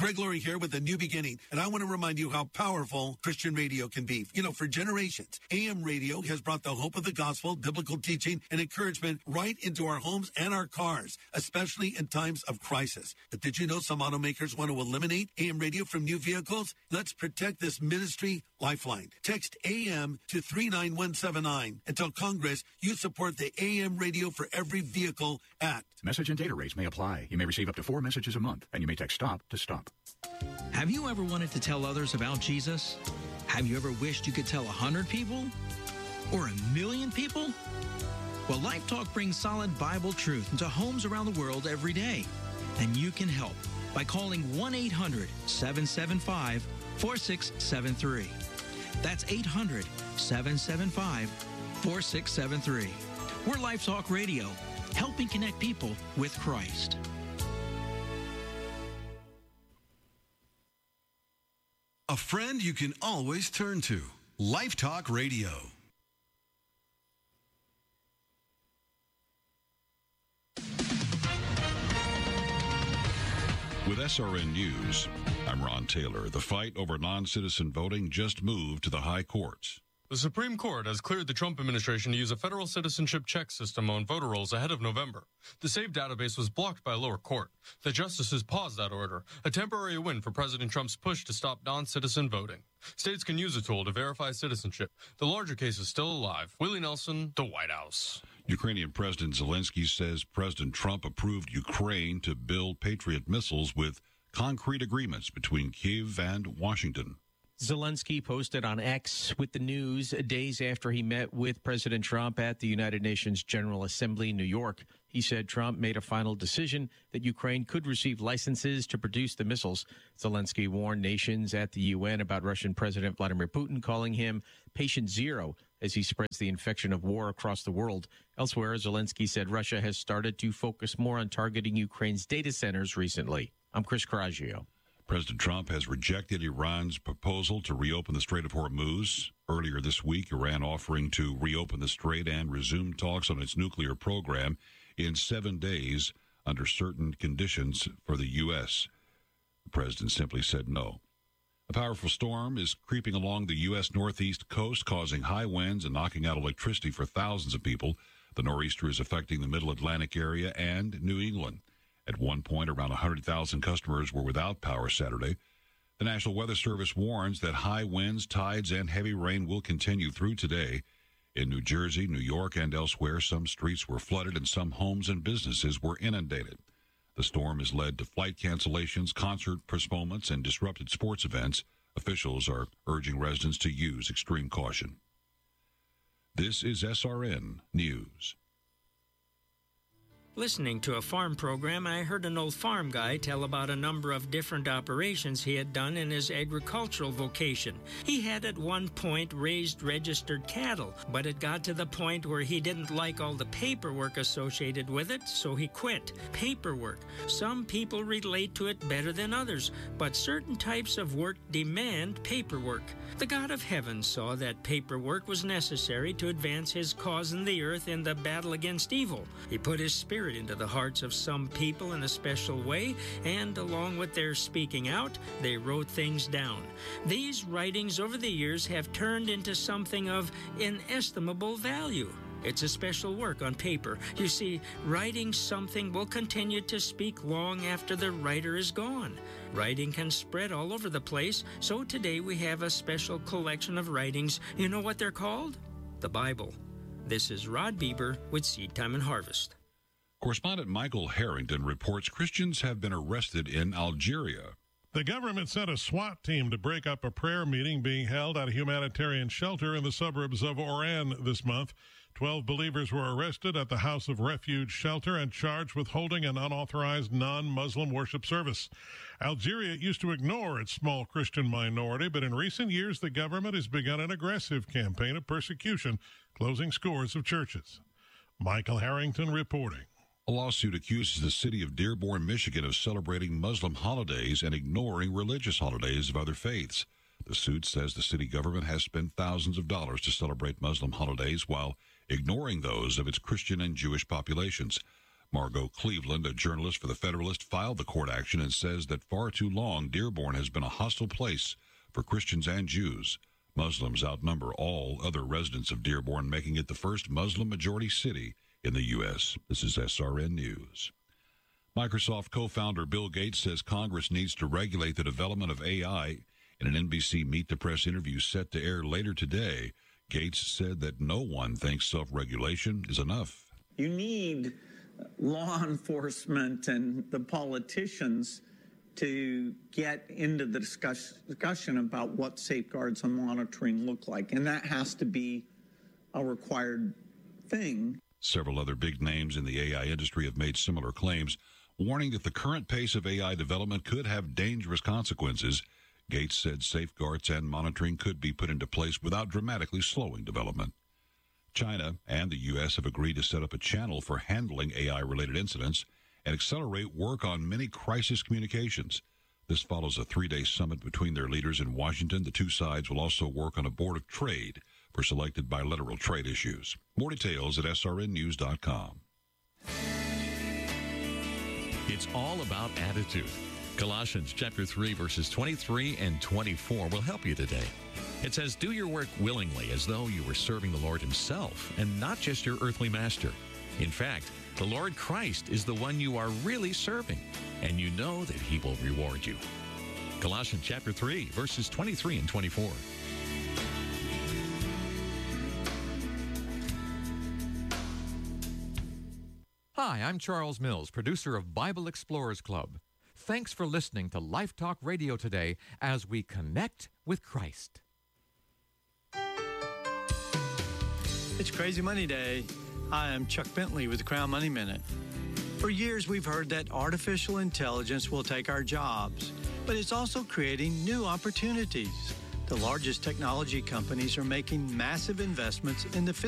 Greg Laurie here with A New Beginning, and I want to remind you how powerful Christian radio can be. You know, for generations, AM radio has brought the hope of the gospel, biblical teaching, and encouragement right into our homes and our cars, especially in times of crisis. But did you know some automakers want to eliminate AM radio from new vehicles? Let's protect this ministry lifeline. Text AM to 39179 and tell Congress you support the AM Radio for Every Vehicle Act. Message and data rates may apply. You may receive up to 4 messages a month, and you may text STOP to stop. Have you ever wanted to tell others about Jesus? Have you ever wished you could tell 100 people? Or 1,000,000 people? Well, Life Talk brings solid Bible truth into homes around the world every day. And you can help by calling 1-800-775-4673. That's 800-775-4673. We're Life Talk Radio, helping connect people with Christ. A friend you can always turn to. Life Talk Radio. With SRN News, I'm Ron Taylor. The fight over non-citizen voting just moved to the high courts. The Supreme Court has cleared the Trump administration to use a federal citizenship check system on voter rolls ahead of November. The SAVE database was blocked by a lower court. The justices paused that order, a temporary win for President Trump's push to stop non-citizen voting. States can use a tool to verify citizenship. The larger case is still alive. Willie Nelson, the White House. Ukrainian President Zelensky says President Trump approved Ukraine to build Patriot missiles with concrete agreements between Kyiv and Washington. Zelensky posted on X with the news days after he met with President Trump at the United Nations General Assembly in New York. He said Trump made a final decision that Ukraine could receive licenses to produce the missiles. Zelensky warned nations at the UN about Russian President Vladimir Putin, calling him patient zero as he spreads the infection of war across the world. Elsewhere, Zelensky said Russia has started to focus more on targeting Ukraine's data centers recently. I'm Chris Coraggio. President Trump has rejected Iran's proposal to reopen the Strait of Hormuz. Earlier this week, Iran offering to reopen the strait and resume talks on its nuclear program in 7 days under certain conditions for the U.S. The president simply said no. A powerful storm is creeping along the U.S. northeast coast, causing high winds and knocking out electricity for thousands of people. The nor'easter is affecting the middle Atlantic area and New England. At one point, around 100,000 customers were without power Saturday. The National Weather Service warns that high winds, tides, and heavy rain will continue through today. In New Jersey, New York, and elsewhere, some streets were flooded and some homes and businesses were inundated. The storm has led to flight cancellations, concert postponements, and disrupted sports events. Officials are urging residents to use extreme caution. This is SRN News. Listening to a farm program, I heard an old farm guy tell about a number of different operations he had done in his agricultural vocation. He had at one point raised registered cattle, but it got to the point where he didn't like all the paperwork associated with it, so he quit. Paperwork. Some people relate to it better than others, but certain types of work demand paperwork. The God of heaven saw that paperwork was necessary to advance his cause in the earth in the battle against evil. He put his spirit into the hearts of some people in a special way, and along with their speaking out, they wrote things down. These writings over the years have turned into something of inestimable value. It's a special work on paper. You see, writing something will continue to speak long after the writer is gone. Writing can spread all over the place, so today we have a special collection of writings. You know what they're called? The Bible. This is Rod Bieber with Seed Time and Harvest. Correspondent Michael Harrington reports Christians have been arrested in Algeria. The government sent a SWAT team to break up a prayer meeting being held at a humanitarian shelter in the suburbs of Oran this month. 12 believers were arrested at the House of Refuge shelter and charged with holding an unauthorized non-Muslim worship service. Algeria used to ignore its small Christian minority, but in recent years the government has begun an aggressive campaign of persecution, closing scores of churches. Michael Harrington reporting. A lawsuit accuses the city of Dearborn, Michigan, of celebrating Muslim holidays and ignoring religious holidays of other faiths. The suit says the city government has spent thousands of dollars to celebrate Muslim holidays while ignoring those of its Christian and Jewish populations. Margot Cleveland, a journalist for The Federalist, filed the court action and says that far too long Dearborn has been a hostile place for Christians and Jews. Muslims outnumber all other residents of Dearborn, making it the first Muslim-majority city in the U.S. This is SRN News. Microsoft co-founder Bill Gates says Congress needs to regulate the development of AI. In an NBC Meet the Press interview set to air later today, Gates said that no one thinks self-regulation is enough. You need law enforcement and the politicians to get into the discussion about what safeguards and monitoring look like, and that has to be a required thing. Several other big names in the AI industry have made similar claims, warning that the current pace of AI development could have dangerous consequences. Gates said safeguards and monitoring could be put into place without dramatically slowing development. China and the U.S. have agreed to set up a channel for handling AI-related incidents and accelerate work on many crisis communications. This follows a 3-day summit between their leaders in Washington. The two sides will also work on a board of trade for selected bilateral trade issues. More details at srnnews.com. It's all about attitude. Colossians chapter 3, verses 23 and 24 will help you today. It says, do your work willingly as though you were serving the Lord himself and not just your earthly master. In fact, the Lord Christ is the one you are really serving, and you know that he will reward you. Colossians chapter 3, verses 23 and 24. Hi, I'm Charles Mills, producer of Bible Explorers Club. Thanks for listening to Life Talk Radio today as we connect with Christ. It's Crazy Money Day. Hi, I'm Chuck Bentley with the Crown Money Minute. For years, we've heard that artificial intelligence will take our jobs, but it's also creating new opportunities. The largest technology companies are making massive investments in the